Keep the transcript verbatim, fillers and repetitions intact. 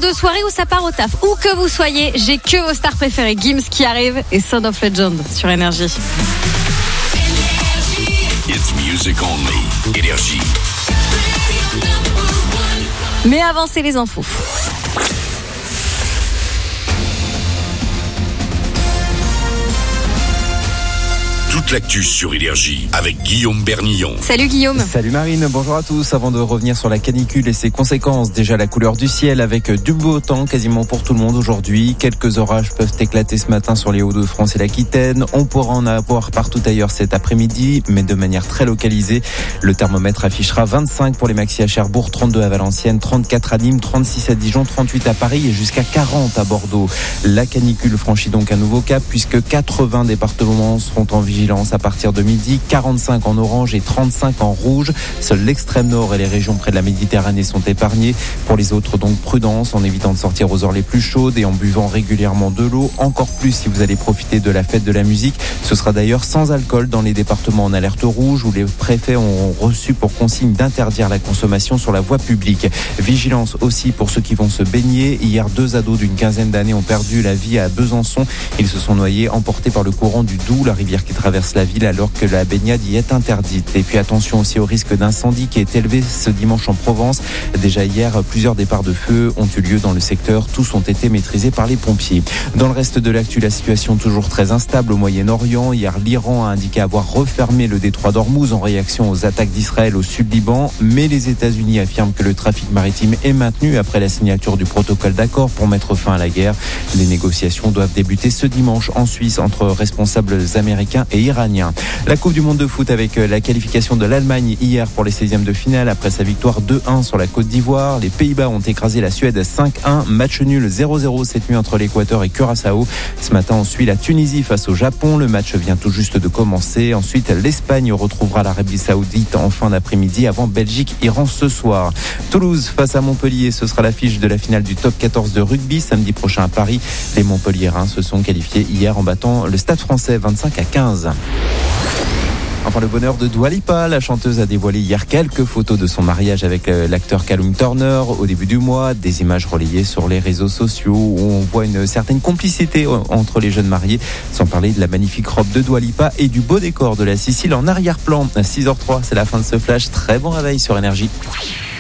de soirée où ça part au taf. Où que vous soyez, j'ai que vos stars préférées. Gims qui arrive et Sound of Legend sur Énergie. It's music only. Énergie. Mais avant, c'est les infos. Toute l'actu sur Énergie avec Guillaume Bernillon. Salut Guillaume. Salut Marine, bonjour à tous. Avant de revenir sur la canicule et ses conséquences, déjà la couleur du ciel avec du beau temps quasiment pour tout le monde aujourd'hui. Quelques orages peuvent éclater ce matin sur les Hauts-de-France et l'Aquitaine. On pourra en avoir partout ailleurs cet après-midi, mais de manière très localisée. Le thermomètre affichera vingt-cinq pour les maxi à Cherbourg, trente-deux à Valenciennes, trente-quatre à Nîmes, trente-six à Dijon, trente-huit à Paris et jusqu'à quarante à Bordeaux. La canicule franchit donc un nouveau cap puisque quatre-vingts départements seront en vigilance à partir de midi, quarante-cinq en orange et trente-cinq en rouge. Seul l'extrême nord et les régions près de la Méditerranée sont épargnées. Pour les autres, donc prudence en évitant de sortir aux heures les plus chaudes et en buvant régulièrement de l'eau. Encore plus si vous allez profiter de la fête de la musique. Ce sera d'ailleurs sans alcool dans les départements en alerte rouge où les préfets ont reçu pour consigne d'interdire la consommation sur la voie publique. Vigilance aussi pour ceux qui vont se baigner. Hier, deux ados d'une quinzaine d'années ont perdu la vie à Besançon. Ils se sont noyés emportés par le courant du Doubs, la rivière qui traverse la ville alors que la baignade y est interdite. Et puis attention aussi au risque d'incendie qui est élevé ce dimanche en Provence. Déjà hier, plusieurs départs de feu ont eu lieu dans le secteur. Tous ont été maîtrisés par les pompiers. Dans le reste de l'actu, la situation toujours très instable au Moyen-Orient. Hier, l'Iran a indiqué avoir refermé le détroit d'Ormuz en réaction aux attaques d'Israël au sud-Liban. Mais les États-Unis affirment que le trafic maritime est maintenu après la signature du protocole d'accord pour mettre fin à la guerre. Les négociations doivent débuter ce dimanche en Suisse entre responsables américains et iraniens. La Coupe du Monde de foot avec la qualification de l'Allemagne hier pour les seizièmes de finale après sa victoire deux un sur la Côte d'Ivoire. Les Pays-Bas ont écrasé la Suède cinq un. Match nul zéro zéro cette nuit entre l'Équateur et Curaçao. Ce matin, on suit la Tunisie face au Japon. Le match vient tout juste de commencer. Ensuite, l'Espagne retrouvera l'Arabie Saoudite en fin d'après-midi avant Belgique-Iran ce soir. Toulouse face à Montpellier, ce sera l'affiche de la finale du top quatorze de rugby samedi prochain à Paris. Les Montpelliérains se sont qualifiés hier en battant le Stade Français vingt-cinq à quinze. Enfin, le bonheur de Dua Lipa. La chanteuse a dévoilé hier quelques photos de son mariage avec l'acteur Callum Turner au début du mois. Des images relayées sur les réseaux sociaux où on voit une certaine complicité entre les jeunes mariés. Sans parler de la magnifique robe de Dua Lipa et du beau décor de la Sicile en arrière-plan. À six heures zéro trois, c'est la fin de ce flash. Très bon réveil sur Énergie.